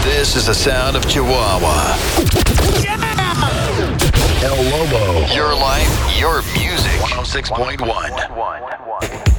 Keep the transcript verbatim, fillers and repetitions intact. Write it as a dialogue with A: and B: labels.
A: This is the sound of Chihuahua. El Lobo. Your life, your music. one oh six point one.